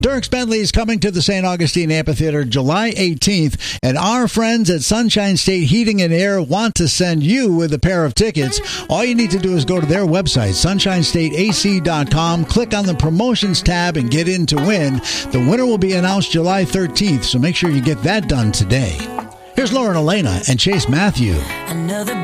Dierks Bentley is coming to the St. Augustine Amphitheater July 18th, and our friends at Sunshine State Heating and Air want to send you with a pair of tickets. All you need to do is go to their website, sunshinestateac.com, click on the promotions tab, and get in to win. The winner will be announced July 13th, so make sure you get that done today. Here's Lauren Elena and Chase Matthew. Another